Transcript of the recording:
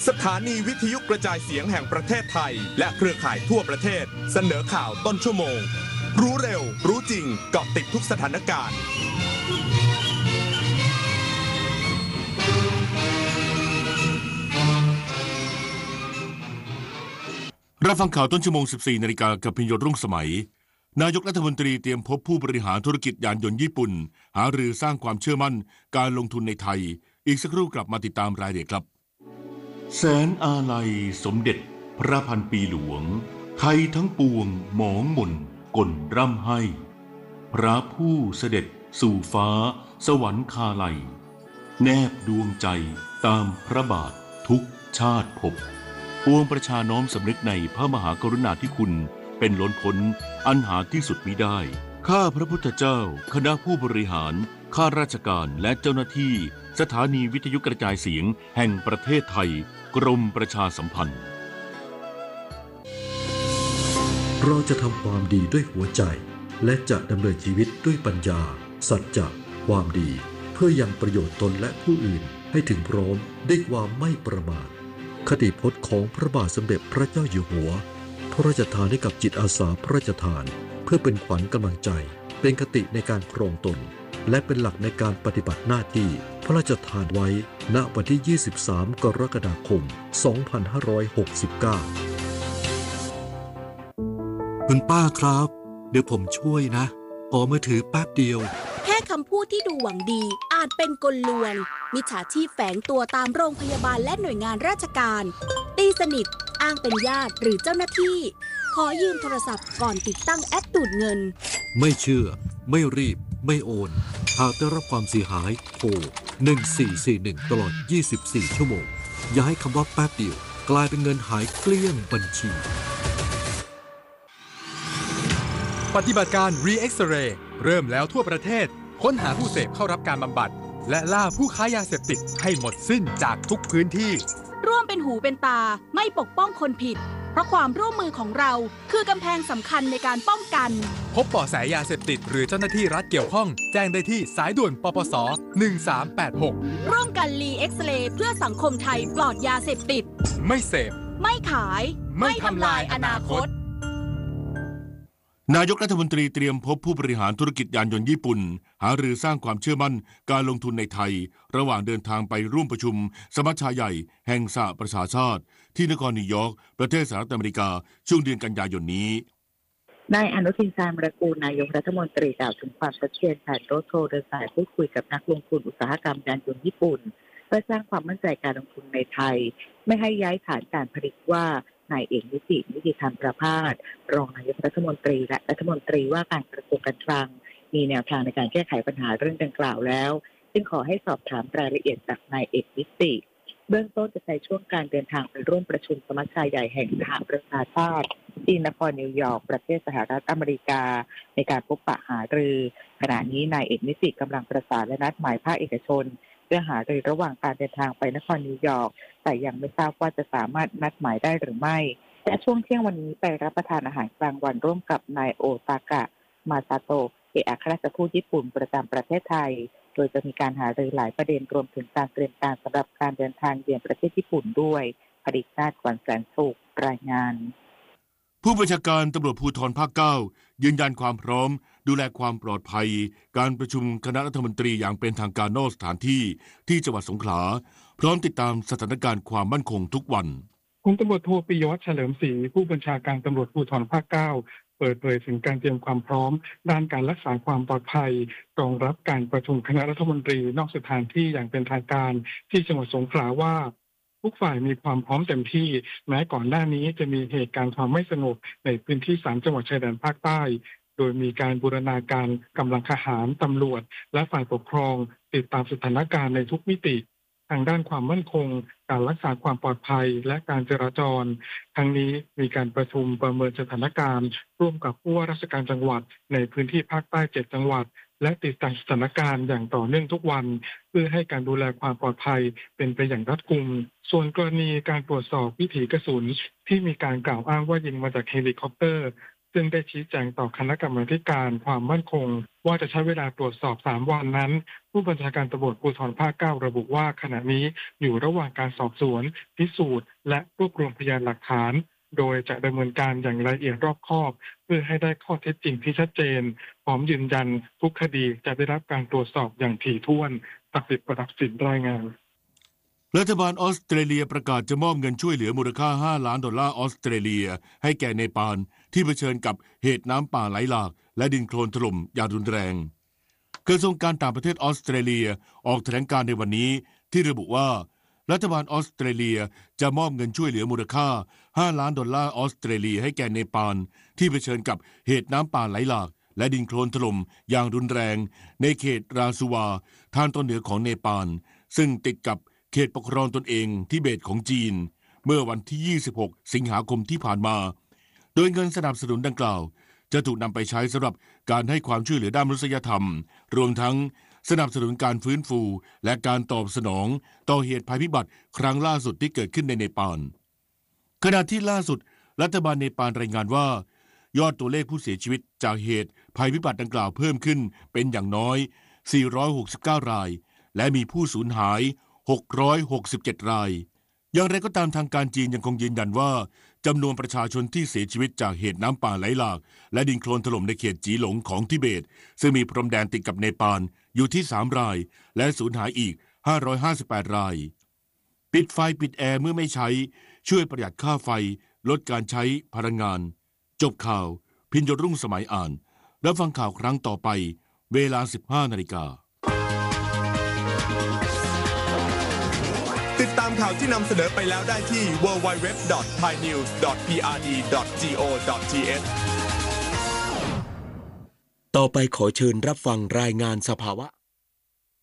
สถานีวิทยุกระจายเสียงแห่งประเทศไทยและเครือข่ายทั่วประเทศเสนอข่าวต้นชั่วโมงรู้เร็วรู้จริงเกาะติดทุกสถานการณ์รับฟังข่าวต้นชั่วโมง 14 นาฬิกากับพิญโยรุ่งสมัยนายกรัฐมนตรีเตรียมพบผู้บริหารธุรกิจยานยนต์ญี่ปุ่นหารือสร้างความเชื่อมั่นการลงทุนในไทยอีกสักครู่กลับมาติดตามรายละเอียดครับแสนอาลัยสมเด็จพระพันปีหลวงไทยทั้งปวงหมองหม่นก่นร่ำให้พระผู้เสด็จสู่ฟ้าสวรรคาลัยแนบดวงใจตามพระบาททุกชาติภพปวงประชาน้อมสำนึกในพระมหากรุณาธิคุณเป็นล้นพ้นอันหาที่สุดมิได้ข้าพระพุทธเจ้าคณะผู้บริหารข้าราชการและเจ้าหน้าที่สถานีวิทยุกระจายเสียงแห่งประเทศไทยกรมประชาสัมพันธ์เราจะทำความดีด้วยหัวใจและจะดำเนินชีวิตด้วยปัญญาสัจจะความดีเพื่อยังประโยชน์ตนและผู้อื่นให้ถึงพร้อมด้วยความไม่ประมาทคติพจน์ของพระบาทสมเด็จพระเจ้าอยู่หัวพระราชทานให้กับจิตอาสาพระราชทานเพื่อเป็นขวัญกำลังใจเป็นคติในการครองตนและเป็นหลักในการปฏิบัติหน้าที่พระราชทานไว้ณวันที่ 23 กรกฎาคม 2569 คุณป้าครับเดี๋ยวผมช่วยนะขอมือถือแป๊บเดียวแค่คำพูดที่ดูหวังดีอาจเป็นกลลวงมิจฉาชีพแฝงตัวตามโรงพยาบาลและหน่วยงานราชการตีสนิทอ้างเป็นญาติหรือเจ้าหน้าที่ขอยืมโทรศัพท์ก่อนติดตั้งแอปดูดเงินไม่เชื่อไม่รีบไม่โอนหากได้รับความเสียหายโทร1441ตลอด24 ชั่วโมงอย่าให้คำว่าแป๊บเดียวกลายเป็นเงินหายเกลี้ยงบัญชีปฏิบัติการ Re-X-Ray เริ่มแล้วทั่วประเทศค้นหาผู้เสพเข้ารับการบำบัดและล่าผู้ค้ายาเสพติดให้หมดสิ้นจากทุกพื้นที่ร่วมเป็นหูเป็นตาไม่ปกป้องคนผิดเพราะความร่วมมือของเราคือกำแพงสำคัญในการป้องกันพบเบาะแสยาเสพติดหรือเจ้าหน้าที่รัฐเกี่ยวข้องแจ้งได้ที่สายด่วนปปส1386 ร่วมกัน Re-X-Ray เพื่อสังคมไทยปลอดยาเสพติดไม่เสพไม่ขายไม่ทำลายอนาคตนายกรัฐมนตรีเตรียมพบผู้บริหารธุรกิจยานยนต์ญี่ปุ่นหารือสร้างความเชื่อมั่นการลงทุนในไทยระหว่างเดินทางไปร่วมประชุมสมัชชาใหญ่แห่งสหประชาชาติที่นครนิวยอร์กประเทศสหรัฐอเมริกาช่วงเดือนกันยายนนี้นายอนุทินชาญวิรากูลนายกรัฐมนตรีกล่าวถึงความชัดเจนผ่านโรดโชว์เดินสายพูดคุยกับนักลงทุนอุตสาหกรรมยานยนต์ญี่ปุ่นเพื่อสร้างความมั่นใจการลงทุนในไทยไม่ให้ย้ายฐานการผลิตว่านายเอกนิติธรรมประภาสรองนายกรัฐมนตรีและรัฐมนตรีว่าการกระทรวงการคลังมีแนวทางในการแก้ไขปัญหาเรื่องดังกล่าวแล้วจึงขอให้สอบถามรายละเอียดจากนายเอกนิติเบื้องต้นจะใช้ช่วงการเดินทางไปร่วมประชุมสมัชชาใหญ่แห่งสหประชาชาติที่นครนิวยอร์กประเทศสหรัฐอเมริกาในการพบปะหารือขณะนี้นายเอกนิติกำลังประสานและนัดหมายภาคเอกชนเพื่อหารือระหว่างการเดินทางไปนครนิวยอร์กแต่ยังไม่ทราบว่าจะสามารถนัดหมายได้หรือไม่และช่วงเที่ยงวันนี้ไปรับประทานอาหารกลางวันร่วมกับนายโอตากะมาซาโตะเอกอัครราชทูตญี่ปุ่นประจำประเทศไทยโดยจะมีการหารือหลายประเด็นรวมถึงการเตรียมการสำหรับการเดินทางเยือนประเทศญี่ปุ่นด้วยผลิตนาฏขวัญแสนสุขรายงานผู้บัญชาการตำรวจภูธรภาค 9ยืนยันความพร้อมดูแลความปลอดภัยการประชุมคณะรัฐมนตรีอย่างเป็นทางการนอกสถานที่ที่จังหวัดสงขลาพร้อมติดตามสถานการณ์ความมั่นคงทุกวันพลตำรวจโทปิยวัฒน์เฉลิมศรีผู้บัญชาการตำรวจภูธรภาค 9เปิดเผยถึงการเตรียมความพร้อมด้านการรักษาความปลอดภัยรองรับการประชุมคณะรัฐมนตรีนอกสถานที่อย่างเป็นทางการที่จังหวัดสงขลาว่าทุกฝ่ายมีความพร้อมเต็มที่แม้ก่อนหน้านี้จะมีเหตุการณ์ความไม่สงบในพื้นที่3จังหวัดชายแดนภาคใต้โดยมีการบูรณาการกำลังทหารตำรวจและฝ่ายปกครองติดตามสถานการณ์ในทุกมิติทางด้านความมั่นคงการรักษาความปลอดภัยและการจราจรทั้งนี้มีการประชุมประเมินสถานการณ์ร่วมกับผู้ว่าราชการจังหวัดในพื้นที่ภาคใต้7จังหวัดและติดตามสถานการณ์อย่างต่อเนื่องทุกวันเพื่อให้การดูแลความปลอดภัยเป็นไปอย่างรัดกุมส่วนกรณีการตรวจสอบวิถีกระสุนที่มีการกล่าวอ้างว่ายิงมาจากเฮลิคอปเตอร์ซึ่งได้ชี้แจงต่อคณะกรรมาการความมั่นคงว่าจะใช้เวลาตรวจสอบ3 วันนั้นผู้บัญชาการตำรวจภูธรภาค 9 ระบุว่าขณะนี้อยู่ระหว่างการสอบสวนพิสูจน์และรวบรวมพยานหลักฐานโดยจะดำเนินการอย่างละเอียดรอบคอบเพื่อให้ได้ข้อเท็จจริงที่ชัดเจนพร้อมยืนยันทุกคดีจะได้รับการตรวจสอบอย่างถี่ถ้วนศักดิ์สิทธิ์ประดับสินรายงานรัฐบาลออสเตรเลียประกาศจะมอบเงินช่วยเหลือมูลค่า$5 ล้านออสเตรเลียให้แก่เนปาลที่เผชิญกับเหตุน้ำป่าไหลหลากและดินโคลนถล่มอย่างรุนแรงกระทรวงการต่างประเทศออสเตรเลียออกแถลงการณ์ในวันนี้ที่ระบุว่ารัฐบาลออสเตรเลียจะมอบเงินช่วยเหลือมูลค่า$5 ล้านออสเตรเลียให้แก่เนปาลที่เผชิญกับเหตุน้ำป่าไหลหลากและดินโคลนถล่มอย่างรุนแรงในเขตราซูวาทางตอนเหนือของเนปาลซึ่งติดกับเขตปกครองตนเองทิเบตของจีนเมื่อวันที่ 26 สิงหาคมที่ผ่านมาโดยเงินสนับสนุนดังกล่าวจะถูกนำไปใช้สำหรับการให้ความช่วยเหลือด้านมนุษยธรรมรวมทั้งสนับสนุนการฟื้นฟูและการตอบสนองต่อเหตุภัยพิบัติครั้งล่าสุดที่เกิดขึ้นในเนปาลขณะที่ล่าสุดรัฐบาลเนปาลรายงานว่ายอดตัวเลขผู้เสียชีวิตจากเหตุภัยพิบัติดังกล่าวเพิ่มขึ้นเป็นอย่างน้อย469 รายและมีผู้สูญหาย667 รายอย่างไรก็ตามทางการจีนยังคงยืนยันว่าจำนวนประชาชนที่เสียชีวิตจากเหตุน้ำป่าไหลหลากและดินโคลนถล่มในเขตจีหลงของทิเบตซึ่งมีพรมแดนติดกับเนปาลอยู่ที่3 รายและสูญหายอีก558 รายปิดไฟปิดแอร์เมื่อไม่ใช้ช่วยประหยัดค่าไฟลดการใช้พลังงานจบข่าวพิญโยรุ่งสมัยอ่านแล้วฟังข่าวครั้งต่อไปเวลา 15 นาฬิกาติดตามข่าวที่นำเสนอไปแล้วได้ที่ www.thainews.prd.go.th ต่อไปขอเชิญรับฟังรายงานสภาวะ